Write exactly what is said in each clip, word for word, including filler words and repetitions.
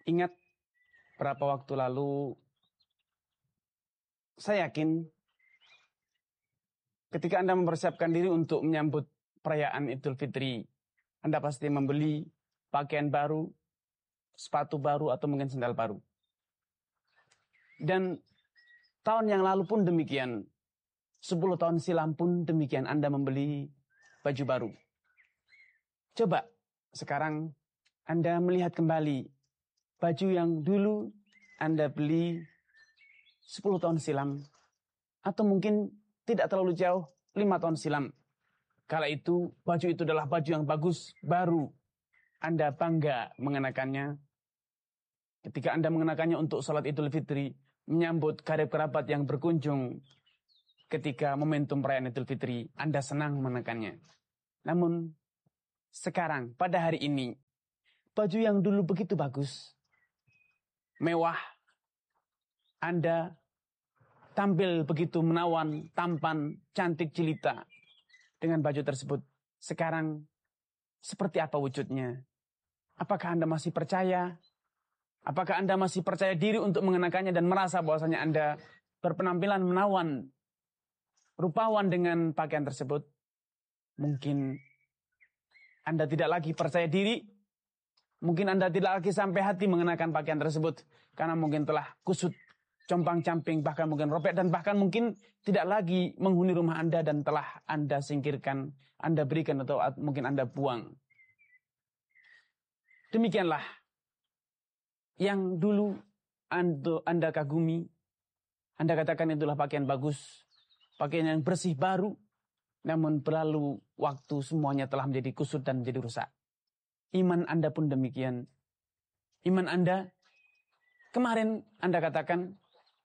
Ingat berapa waktu lalu, saya yakin ketika Anda mempersiapkan diri untuk menyambut perayaan Idul Fitri, Anda pasti membeli pakaian baru, sepatu baru, atau mungkin sandal baru. Dan tahun yang lalu pun demikian. Sepuluh tahun silam pun demikian, Anda membeli baju baru. Coba sekarang Anda melihat kembali baju yang dulu Anda beli sepuluh tahun silam, atau mungkin tidak terlalu jauh, lima tahun silam. Kala itu, baju itu adalah baju yang bagus, baru. Anda bangga mengenakannya. Ketika Anda mengenakannya untuk sholat Idul Fitri, menyambut karib kerabat yang berkunjung ketika momentum perayaan Idul Fitri, Anda senang mengenakannya. Namun, sekarang, pada hari ini, baju yang dulu begitu bagus, mewah, Anda tampil begitu menawan, tampan, cantik jelita dengan baju tersebut. Sekarang, seperti apa wujudnya? Apakah Anda masih percaya? Apakah Anda masih percaya diri untuk mengenakannya dan merasa bahwasanya Anda berpenampilan menawan, rupawan dengan pakaian tersebut? Mungkin Anda tidak lagi percaya diri. Mungkin Anda tidak lagi sampai hati mengenakan pakaian tersebut. Karena mungkin telah kusut, compang-camping, bahkan mungkin robek. Dan bahkan mungkin tidak lagi menghuni rumah Anda dan telah Anda singkirkan, Anda berikan atau mungkin Anda buang. Demikianlah yang dulu Anda kagumi, Anda katakan itulah pakaian bagus, pakaian yang bersih baru. Namun berlalu waktu, semuanya telah menjadi kusut dan menjadi rusak. Iman Anda pun demikian. Iman Anda, kemarin Anda katakan,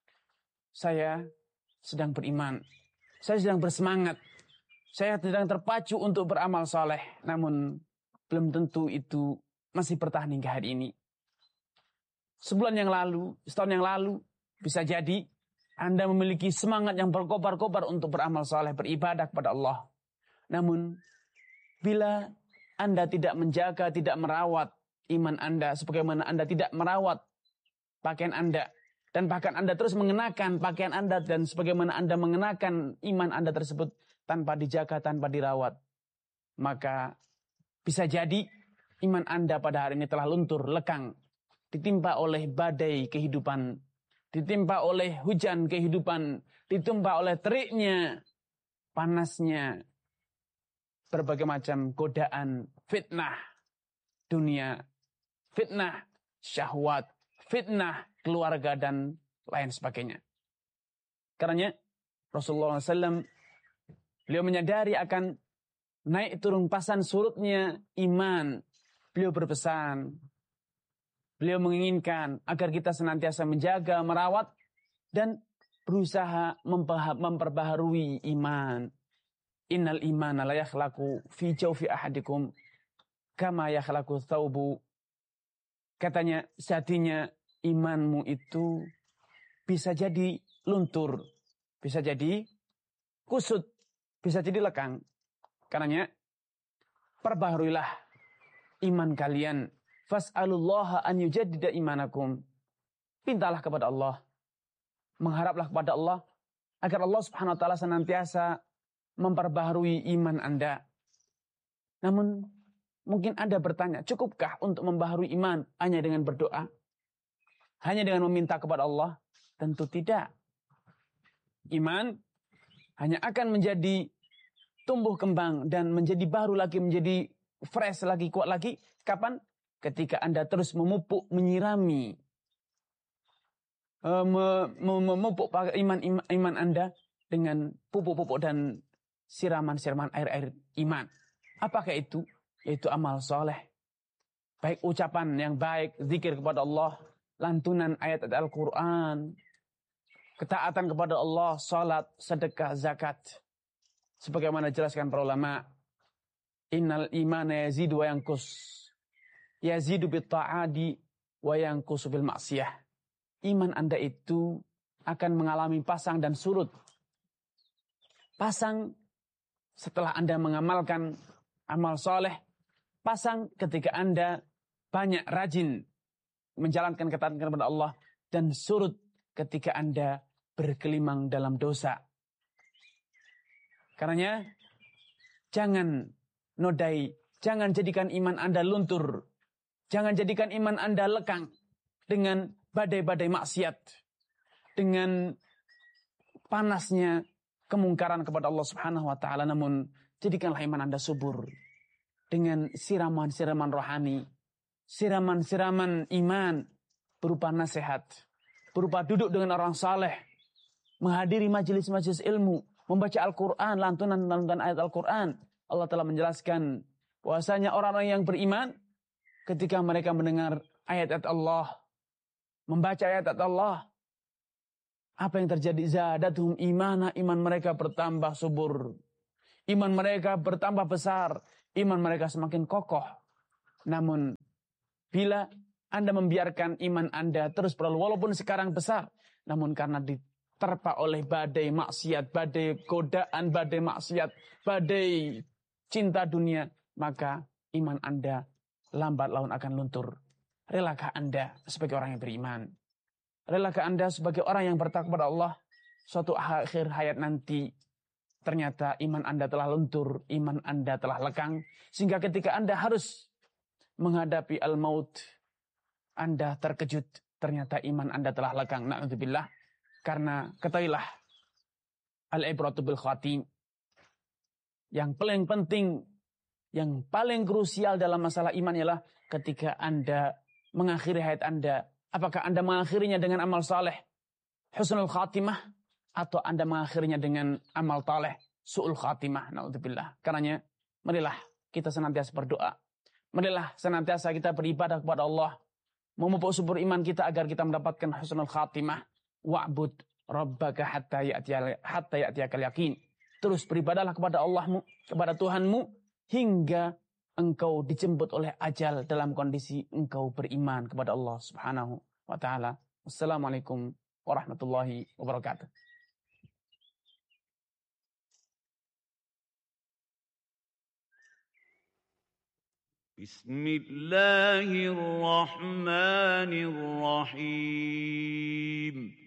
saya sedang beriman, saya sedang bersemangat, saya sedang terpacu untuk beramal soleh. Namun belum tentu itu masih bertahan hingga hari ini. Sebulan yang lalu, setahun yang lalu, bisa jadi Anda memiliki semangat yang berkobar-kobar untuk beramal soleh, beribadah kepada Allah. Namun bila Anda tidak menjaga, tidak merawat iman Anda, sebagaimana Anda tidak merawat pakaian Anda, dan bahkan Anda terus mengenakan pakaian Anda, dan sebagaimana Anda mengenakan iman Anda tersebut tanpa dijaga, tanpa dirawat, maka bisa jadi iman Anda pada hari ini telah luntur, lekang, ditimpa oleh badai kehidupan, ditimpa oleh hujan kehidupan, ditimpa oleh teriknya, panasnya berbagai macam godaan, fitnah dunia, fitnah syahwat, fitnah keluarga, dan lain sebagainya. Karenanya Rasulullah shallallahu alaihi wasallam, beliau menyadari akan naik turun pasan surutnya iman. Beliau berpesan, beliau menginginkan agar kita senantiasa menjaga, merawat, dan berusaha memperbaharui iman. Innal imana la yakhlaqu fi jawfi ahadikum kama yakhlaqu thawbu. Katanya, sejatinya imanmu itu bisa jadi luntur, bisa jadi kusut, bisa jadi lekang. Karenanya perbaharuilah iman kalian. Fas'alullaha an yujaddida imanakum. Pintalah kepada Allah, mengharaplah kepada Allah agar Allah Subhanahu wa taala senantiasa memperbaharui iman Anda. Namun mungkin Anda bertanya, cukupkah untuk membaharui iman hanya dengan berdoa? Hanya dengan meminta kepada Allah? Tentu tidak. Iman hanya akan menjadi tumbuh kembang dan menjadi baru lagi, menjadi fresh lagi, kuat lagi. Kapan? Ketika Anda terus memupuk, menyirami, memupuk iman, iman, iman Anda dengan pupuk-pupuk dan siraman-siraman air-air iman. Apakah itu? Yaitu amal soleh. Baik ucapan yang baik, zikir kepada Allah, lantunan ayat-ayat Al-Quran, ketaatan kepada Allah, salat, sedekah, zakat. Sebagaimana jelaskan para ulama, innal imana yazidu wa yanqus. Yazidu bit ta'adi wa yanqusu bil maksiyah. Iman Anda itu akan mengalami pasang dan surut. Pasang setelah Anda mengamalkan amal soleh, pasang ketika Anda banyak rajin menjalankan ketaatan kepada Allah, dan surut ketika Anda bergelimang dalam dosa. Karenanya jangan nodai, jangan jadikan iman Anda luntur, jangan jadikan iman Anda lekang dengan badai-badai maksiat, dengan panasnya kemungkaran kepada Allah Subhanahu wa taala. Namun jadikanlah iman Anda subur dengan siraman-siraman rohani, siraman-siraman iman berupa nasihat, berupa duduk dengan orang saleh, menghadiri majelis-majelis ilmu, membaca Al-Quran, lantunan-lantunan ayat Al-Quran. Allah telah menjelaskan bahwasanya orang-orang yang beriman ketika mereka mendengar ayat-ayat Allah, membaca ayat-ayat Allah, apa yang terjadi? Zadatuhum imana, iman mereka bertambah subur, iman mereka bertambah besar, iman mereka semakin kokoh. Namun bila Anda membiarkan iman Anda terus berlalu, walaupun sekarang besar, namun karena diterpa oleh badai maksiat, badai godaan, badai maksiat, badai cinta dunia, maka iman Anda lambat laun akan luntur. Relakah Anda sebagai orang yang beriman? Relakah Anda sebagai orang yang bertakwa kepada Allah, suatu akhir hayat nanti ternyata iman Anda telah luntur, iman Anda telah lekang, sehingga ketika Anda harus menghadapi al-maut, Anda terkejut, ternyata iman Anda telah lekang. Na'udzubillah. Karena ketahuilah, al-ibratu bil khatim. Yang paling penting, yang paling krusial dalam masalah iman ialah ketika Anda mengakhiri hayat Anda. Apakah Anda mengakhirinya dengan amal saleh, husnul khatimah, atau Anda mengakhirinya dengan amal taleh, su'ul khatimah. Na'udzubillah. Karenanya, marilah kita senantiasa berdoa. Marilah senantiasa kita beribadah kepada Allah, memupuk subur iman kita agar kita mendapatkan husnul khatimah. Wa'bud rabbaka hatta ya'tiyal hatta ya'tiyakal yaqin. Terus beribadahlah kepada Allahmu, kepada Tuhanmu, hingga engkau dijemput oleh ajal dalam kondisi engkau beriman kepada Allah Subhanahu wa taala. Wassalamualaikum warahmatullahi wabarakatuh. Bismillahirrahmanirrahim.